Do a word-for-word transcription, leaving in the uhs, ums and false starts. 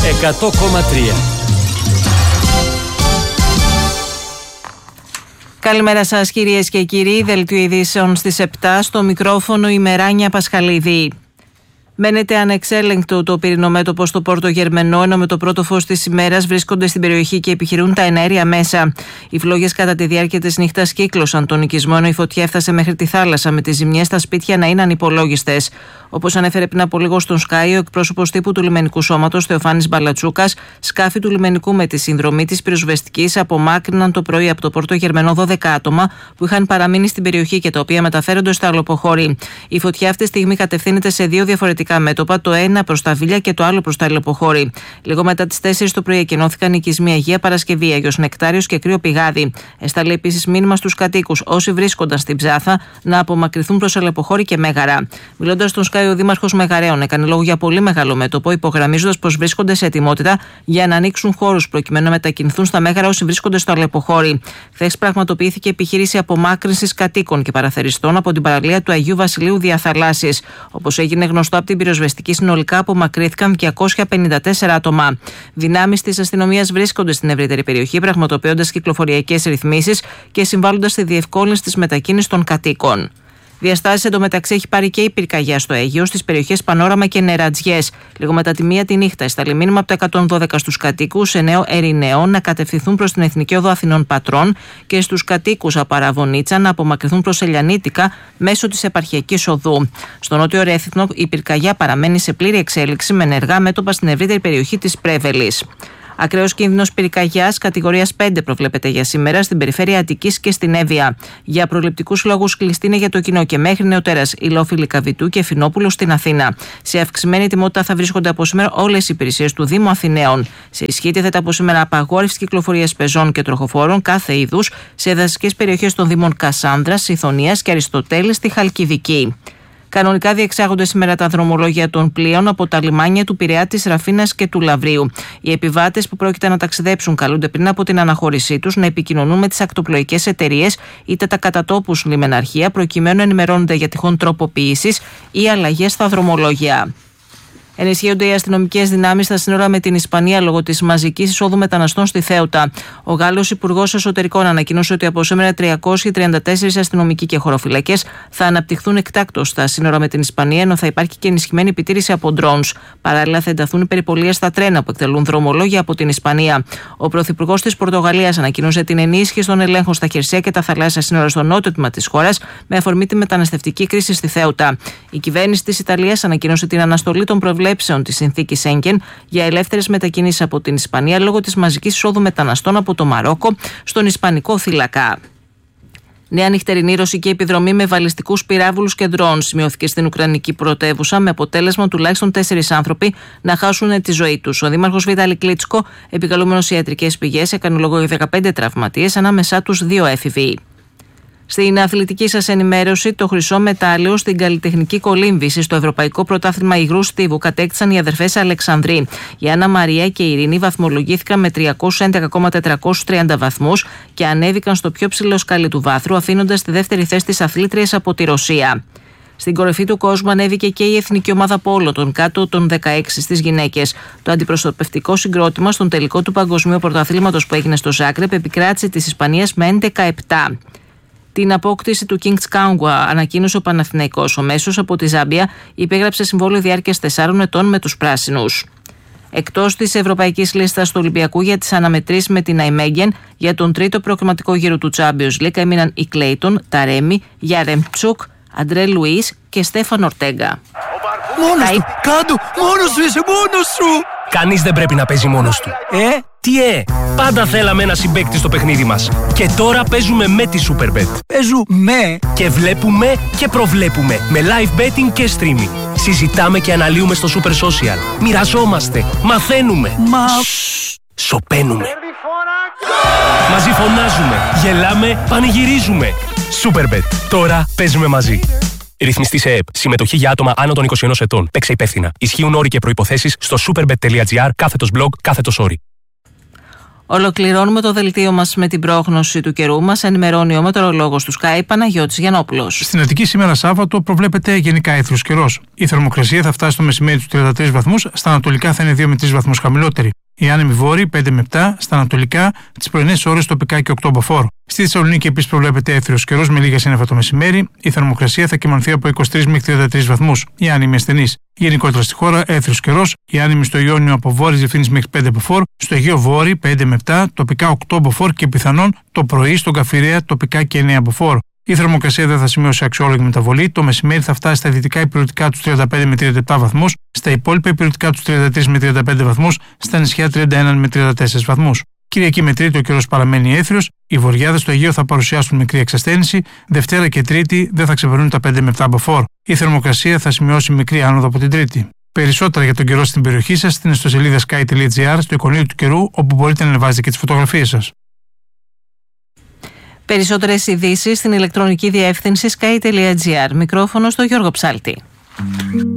εκατό κόμμα τρία. Καλημέρα σας κυρίες και κύριοι, δελτίο ειδήσεων στις επτά, στο μικρόφωνο η Μεράνια Πασχαλίδη. Μένεται ανεξέλεγκτο το πυρηνομέτωπο στο Πόρτο Γερμενό, ενώ με το πρώτο φως της ημέρας βρίσκονται στην περιοχή και επιχειρούν τα εναέρια μέσα. Οι φλόγες κατά τη διάρκεια της νύχτας κύκλωσαν τον οικισμό, ενώ η φωτιά έφτασε μέχρι τη θάλασσα, με τις ζημιές στα σπίτια να είναι ανυπολόγιστες. Όπως ανέφερε πριν από λίγο στον Sky ο εκπρόσωπος τύπου του λιμενικού σώματος, Θεοφάνης Μπαλατσούκας, σκάφη του λιμενικού με τη συνδρομή της πυροσβεστικής απομάκρυναν το πρωί από το Πόρτο Γερμενό δώδεκα άτομα που είχαν παραμείνει στην περιοχή και τα οποία μεταφέρονται στο Αλοποχώρι. Η φωτιά αυτή τη στιγμή κατευθύνεται σε δύο διαφορετικά μέτωπα, το ένα προς τα Βίλια και το άλλο προς τα Αλοποχώρι. Λίγο μετά τις τέσσερις το πρωί εκενώθηκαν οι οικισμοί Αγία Παρασκευή, Αγιος Νεκτάριος και Κρύο Πηγάδι. Εστάλει επίσης μήνυμα στους κατοίκους, όσοι βρίσκονταν στην Ψάθα, να απομακρυνθούν προς Αλοποχώρι και Μέγαρα. Μιλώντας στον Sky, ο Δήμαρχος Μεγαρέων έκανε λόγο για πολύ μεγάλο μέτωπο, υπογραμμίζοντας πως βρίσκονται σε ετοιμότητα για να ανοίξουν χώρους προκειμένου να μετακινηθούν στα Μέγαρα όσοι βρίσκονται στο Αλοποχώρι. Χθες πραγματοποιήθηκε επιχείρηση απομάκρυνσης κατοίκων και παραθεριστών από την παραλία του Αγίου Βασιλείου Διαθαλάσσης. Όπως έγινε γνωστό από την πυροσβεστική, συνολικά απομακρύνθηκαν διακόσια πενήντα τέσσερα άτομα. Δυνάμεις της αστυνομίας βρίσκονται στην ευρύτερη περιοχή, πραγματοποιώντας κυκλοφοριακές ρυθμίσεις και συμβάλλοντας στη διευκόλυνση της μετακίνησης των κατοίκων. Διαστάσεις εντωμεταξύ έχει πάρει και η πυρκαγιά στο Αίγυο, στις περιοχές Πανόραμα και Νερατζιές. Λίγο μετά τη μία τη νύχτα, εστάλει μήνυμα από το εκατόν δώδεκα στους κατοίκους Εννέο Ερηναίων να κατευθυνθούν προς την Εθνική Οδό Αθηνών Πατρών και στους κατοίκους Απαραβωνίτσα να απομακρυνθούν προς Ελιανίτικα μέσω της επαρχιακής οδού. Στο νότιο Ρέθυμνο η πυρκαγιά παραμένει σε πλήρη εξέλιξη με ενεργά μέτωπα στην ευρύτερη περιοχή της Πρέβελης. Ακραίος κίνδυνος πυρκαγιάς κατηγορίας πέντε προβλέπεται για σήμερα στην περιφέρεια Αττικής και στην Εύβοια. Για προληπτικούς λόγους κλειστή είναι για το κοινό και μέχρι νεοτέρας Ηλόφιλη Καβιτού και Φινόπουλο στην Αθήνα. Σε αυξημένη ετοιμότητα θα βρίσκονται από σήμερα όλες οι υπηρεσίες του Δήμου Αθηναίων. Σε ισχύ τίθεται από σήμερα απαγόρευση κυκλοφορίας πεζών και τροχοφόρων κάθε είδους σε δασικές περιοχές των Δήμων Κασάνδρας, Σιθωνίας και Αριστοτέλη στη Χαλκιδική. Κανονικά διεξάγονται σήμερα τα δρομολόγια των πλοίων από τα λιμάνια του Πειραιά, της Ραφίνας και του Λαβρίου. Οι επιβάτες που πρόκειται να ταξιδέψουν καλούνται πριν από την αναχώρησή τους να επικοινωνούν με τις ακτοπλοϊκές εταιρείες είτε τα κατατόπους λιμεναρχεία προκειμένου να ενημερώνονται για τυχόν τροποποιήσεις ή αλλαγές στα δρομολόγια. Ενισχύονται οι αστυνομικές δυνάμεις στα σύνορα με την Ισπανία λόγω της μαζικής εισόδου μεταναστών στη Θέουτα. Ο Γάλλος Υπουργός Εσωτερικών ανακοίνωσε ότι από σήμερα τριακόσιοι τριάντα τέσσερις αστυνομικοί και χωροφυλακές θα αναπτυχθούν εκτάκτως στα σύνορα με την Ισπανία, ενώ θα υπάρχει και ενισχυμένη επιτήρηση από drones. Παράλληλα, θα ενταθούν οι περιπολίες στα τρένα που εκτελούν δρομολόγια από την Ισπανία. Ο Πρωθυπουργός της Πορτογαλίας ανακοίνωσε την ενίσχυση των ελέγχων στα χερσαία και τα θαλάσσια σύνορα στο νότιο τμήμα της χώρας με αφορμή τη μεταναστευτική κρίση στη Θέουτα. Η κυβέρνηση της Ιταλίας ανακοίνωσε την αναστολή των προβλέψεων τη συνθήκη Σέγγεν για ελεύθερες μετακινήσεις από την Ισπανία λόγω της μαζικής εισόδου μεταναστών από το Μαρόκο στον Ισπανικό θύλακα. Νέα νυχτερινή ρωσική επιδρομή με βαλιστικούς πυράβλους και ντρόουν σημειώθηκε στην Ουκρανική πρωτεύουσα, με αποτέλεσμα τουλάχιστον τέσσερις άνθρωποι να χάσουν τη ζωή τους. Ο δήμαρχος Βίταλι Κλίτσκο, επικαλούμενος σε ιατρικές πηγές, έκανε λόγο για δεκαπέντε τραυματίες, ανάμεσά τους δύο έφηβοι. Στην αθλητική σας ενημέρωση, το χρυσό μετάλλιο στην καλλιτεχνική κολύμβηση στο Ευρωπαϊκό Πρωτάθλημα Υγρού Στίβου κατέκτησαν οι αδερφές Αλεξανδρή. Η Άννα Μαρία και η Ειρήνη βαθμολογήθηκαν με τριακόσιους έντεκα χιλιάδες τετρακόσιους τριάντα βαθμούς και ανέβηκαν στο πιο ψηλό σκάλι του βάθρου, αφήνοντας τη δεύτερη θέση της αθλήτριας από τη Ρωσία. Στην κορυφή του κόσμου ανέβηκε και η εθνική ομάδα πόλο των κάτω των δεκαέξι στις γυναίκες. Το αντιπροσωπευτικό συγκρότημα στον τελικό του Παγκοσμίου Πρωταθλήματος που έγινε στο Ζάγκρεπ επικράτησε της Ισπανίας με έντεκα επτά. Την απόκτηση του Kings Kangwa ανακοίνωσε ο Παναθηναϊκός. Ο μέσος από τη Ζάμπια υπέγραψε συμβόλαιο διάρκειας τεσσάρων ετών με τους πράσινους. Εκτός της ευρωπαϊκής λίστας του Ολυμπιακού για τις αναμετρήσεις με την Αϊμέγγεν για τον τρίτο προκριματικό γύρο του Champions League έμειναν οι Κλέιτον, Ταρέμι, Γιαρεμτσούκ, Αντρέ Λουίς και Στέφαν Ορτέγκα. Μόνος του! Κάντου! Μόνος σου είσαι! Μόνος σου! Κανείς δεν πρέπει να παίζει μόνος του. Ε? Τι ε! Πάντα θέλαμε ένα συμπαίκτη στο παιχνίδι μας. Και τώρα παίζουμε με τη Superbet. Παίζουμε! Και βλέπουμε και προβλέπουμε με live betting και streaming. Συζητάμε και αναλύουμε στο Super Social. Μοιραζόμαστε. Μαθαίνουμε. Μα... Σοπαίνουμε. Μαζί φωνάζουμε. Γελάμε. Πανηγυρίζουμε. Superbet. Τώρα παίζουμε μαζί. Ρυθμιστή σε ΕΕΠ. Συμμετοχή για άτομα άνω των είκοσι ενός ετών. Παίξε υπεύθυνα. Ισχύουν όροι και προϋποθέσεις στο superbet.gr κάθετος blog κάθετος όροι. Ολοκληρώνουμε το δελτίο μας με την πρόγνωση του καιρού. Μας ενημερώνει ο μετεωρολόγος του Sky Παναγιώτης Γιαννόπουλος. Στην Αττική σήμερα Σάββατο προβλέπεται γενικά αίθριος καιρός. Η θερμοκρασία θα φτάσει στο μεσημέρι τους τριάντα τρεις βαθμούς, στα ανατολικά θα είναι δύο με τρεις βαθμούς χαμηλότερη. Οι άνεμοι βόρειοι πέντε με επτά, στα ανατολικά τις πρωινές ώρες τοπικά και οκτώ μποφόρ. Στη Θεσσαλονίκη επίσης προβλέπεται αίθριος καιρός με λίγα σύννεφα το μεσημέρι. Η θερμοκρασία θα κυμανθεί από είκοσι τρεις μέχρι τριάντα τρεις βαθμούς. Οι άνεμοι ασθενείς. Γενικότερα στη χώρα αίθριος καιρός. Οι άνεμοι στο Ιόνιο από βόρειες διευθύνσεις μέχρι πέντε μποφόρ. Στο Αιγαίο βόρειοι πέντε με επτά, τοπικά οκτώ μποφόρ και πιθανόν το πρωί στον Καφιρέα τοπικά και εννέα μποφόρ. Η θερμοκρασία δεν θα σημειώσει αξιόλογη μεταβολή. Το μεσημέρι θα φτάσει στα δυτικά υπηρετικά τους τριάντα πέντε με τριάντα επτά βαθμούς, στα υπόλοιπα υπηρετικά τους τριάντα τρεις με τριάντα πέντε βαθμούς, στα νησιά τριάντα ένα με τριάντα τέσσερις βαθμούς. Κυριακή με Τρίτη ο καιρός παραμένει αίθριος. Οι βορειάδες στο Αιγαίο θα παρουσιάσουν μικρή εξασθένηση. Δευτέρα και Τρίτη δεν θα ξεπερνούν τα πέντε με επτά μποφόρ. Η θερμοκρασία θα σημειώσει μικρή άνοδο από την Τρίτη. Περισσότερα για τον καιρό στην περιοχή σας στην ιστοσελίδα sky τελεία gr, στο εικονίδιο του καιρού, όπου μπορείτε να ανεβάζετε και τις φωτογραφίες σας. Περισσότερες ειδήσεις στην ηλεκτρονική διεύθυνση sky τελεία gr. Μικρόφωνο στο Γιώργο Ψάλτη.